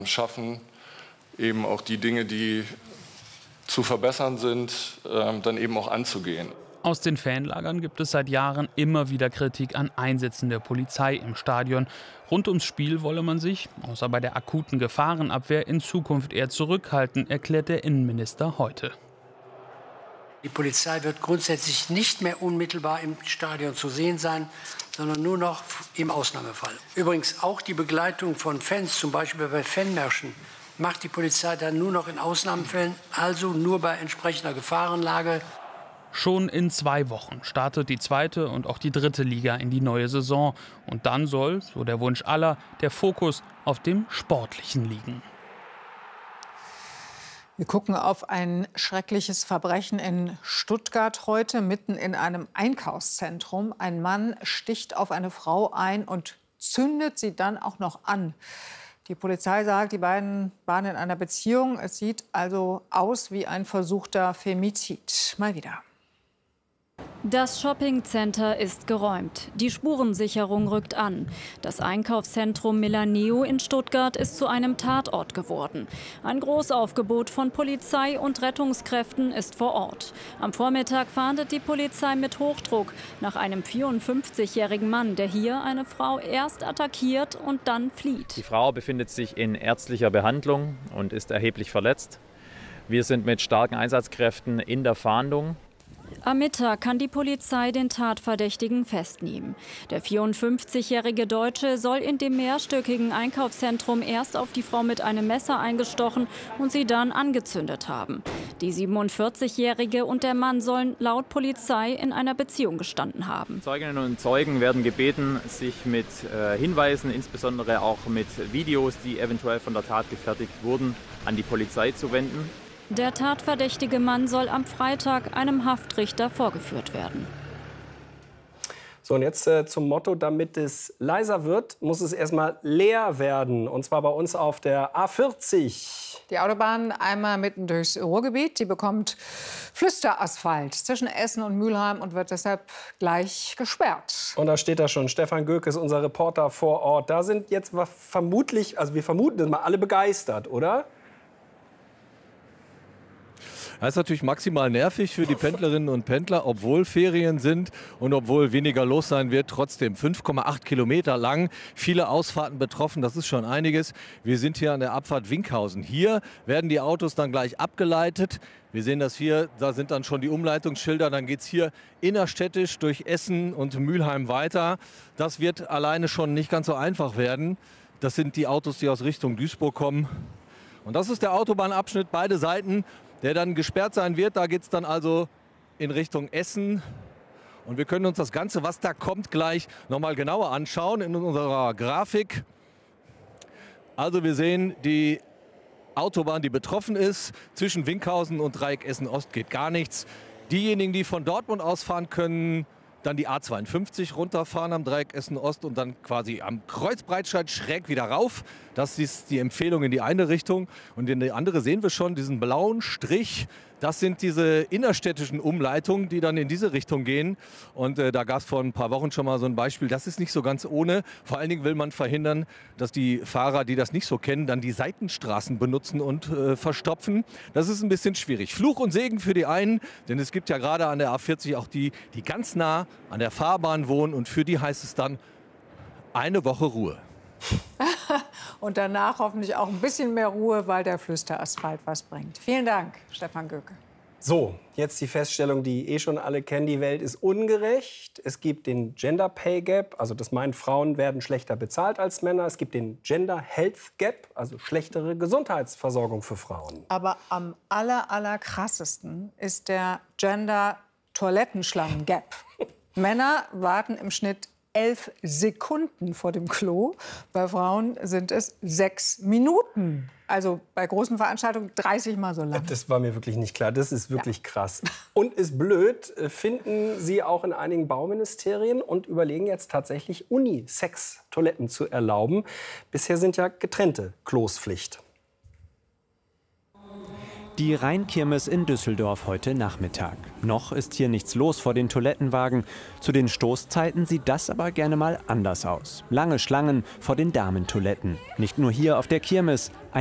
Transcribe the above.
Schaffen, eben auch die Dinge, die zu verbessern sind, dann eben auch anzugehen. Aus den Fanlagern gibt es seit Jahren immer wieder Kritik an Einsätzen der Polizei im Stadion. Rund ums Spiel wolle man sich, außer bei der akuten Gefahrenabwehr, in Zukunft eher zurückhalten, erklärt der Innenminister heute. Die Polizei wird grundsätzlich nicht mehr unmittelbar im Stadion zu sehen sein, sondern nur noch im Ausnahmefall. Übrigens auch die Begleitung von Fans, zum Beispiel bei Fanmärschen, macht die Polizei dann nur noch in Ausnahmefällen, also nur bei entsprechender Gefahrenlage. Schon in 2 Wochen startet die 2. und auch die 3. Liga in die neue Saison. Und dann soll, so der Wunsch aller, der Fokus auf dem Sportlichen liegen. Wir gucken auf ein schreckliches Verbrechen in Stuttgart heute, mitten in einem Einkaufszentrum. Ein Mann sticht auf eine Frau ein und zündet sie dann auch noch an. Die Polizei sagt, die beiden waren in einer Beziehung. Es sieht also aus wie ein versuchter Femizid. Mal wieder. Das Shoppingcenter ist geräumt. Die Spurensicherung rückt an. Das Einkaufszentrum Milaneo in Stuttgart ist zu einem Tatort geworden. Ein Großaufgebot von Polizei und Rettungskräften ist vor Ort. Am Vormittag fahndet die Polizei mit Hochdruck nach einem 54-jährigen Mann, der hier eine Frau erst attackiert und dann flieht. Die Frau befindet sich in ärztlicher Behandlung und ist erheblich verletzt. Wir sind mit starken Einsatzkräften in der Fahndung. Am Mittag kann die Polizei den Tatverdächtigen festnehmen. Der 54-jährige Deutsche soll in dem mehrstöckigen Einkaufszentrum erst auf die Frau mit einem Messer eingestochen und sie dann angezündet haben. Die 47-jährige und der Mann sollen laut Polizei in einer Beziehung gestanden haben. Zeuginnen und Zeugen werden gebeten, sich mit Hinweisen, insbesondere auch mit Videos, die eventuell von der Tat gefertigt wurden, an die Polizei zu wenden. Der tatverdächtige Mann soll am Freitag einem Haftrichter vorgeführt werden. So, und jetzt zum Motto: Damit es leiser wird, muss es erstmal leer werden. Und zwar bei uns auf der A40. Die Autobahn einmal mitten durchs Ruhrgebiet. Die bekommt Flüsterasphalt zwischen Essen und Mülheim und wird deshalb gleich gesperrt. Und da steht da schon Stefan Gökes, unser Reporter vor Ort. Da sind jetzt vermutlich, also wir vermuten das mal, alle begeistert, oder? Das ist natürlich maximal nervig für die Pendlerinnen und Pendler, obwohl Ferien sind und obwohl weniger los sein wird. Trotzdem 5,8 Kilometer lang, viele Ausfahrten betroffen, das ist schon einiges. Wir sind hier an der Abfahrt Winkhausen. Hier werden die Autos dann gleich abgeleitet. Wir sehen das hier, da sind dann schon die Umleitungsschilder. Dann geht es hier innerstädtisch durch Essen und Mülheim weiter. Das wird alleine schon nicht ganz so einfach werden. Das sind die Autos, die aus Richtung Duisburg kommen. Und das ist der Autobahnabschnitt, beide Seiten, der dann gesperrt sein wird. Da geht es dann also in Richtung Essen. Und wir können uns das Ganze, was da kommt, gleich noch mal genauer anschauen in unserer Grafik. Also wir sehen die Autobahn, die betroffen ist. Zwischen Winkhausen und Dreieck Essen-Ost geht gar nichts. Diejenigen, die von Dortmund ausfahren können, dann die A52 runterfahren am Dreieck Essen-Ost und dann quasi am Kreuzbreitscheid schräg wieder rauf. Das ist die Empfehlung in die eine Richtung. Und in die andere sehen wir schon diesen blauen Strich. Das sind diese innerstädtischen Umleitungen, die dann in diese Richtung gehen. Und da gab es vor ein paar Wochen schon mal so ein Beispiel. Das ist nicht so ganz ohne. Vor allen Dingen will man verhindern, dass die Fahrer, die das nicht so kennen, dann die Seitenstraßen benutzen und verstopfen. Das ist ein bisschen schwierig. Fluch und Segen für die einen, denn es gibt ja gerade an der A40 auch die, die ganz nah an der Fahrbahn wohnen. Und für die heißt es dann eine Woche Ruhe. Und danach hoffentlich auch ein bisschen mehr Ruhe, weil der Flüsterasphalt was bringt. Vielen Dank, Stefan Göke. So, jetzt die Feststellung, die schon alle kennen: Die Welt ist ungerecht. Es gibt den Gender Pay Gap, also das meint, Frauen werden schlechter bezahlt als Männer. Es gibt den Gender Health Gap, also schlechtere Gesundheitsversorgung für Frauen. Aber am allerkrassesten ist der Gender Toilettenschlangen Gap. Männer warten im Schnitt 11 Sekunden vor dem Klo. Bei Frauen sind es 6 Minuten. Also bei großen Veranstaltungen 30 Mal so lang. Das war mir wirklich nicht klar. Das ist wirklich krass. Und ist blöd, finden Sie auch in einigen Bauministerien und überlegen jetzt tatsächlich Unisex-Toiletten zu erlauben. Bisher sind ja getrennte Klos Pflicht. Die Rheinkirmes in Düsseldorf heute Nachmittag. Noch ist hier nichts los vor den Toilettenwagen. Zu den Stoßzeiten sieht das aber gerne mal anders aus. Lange Schlangen vor den Damentoiletten. Nicht nur hier auf der Kirmes.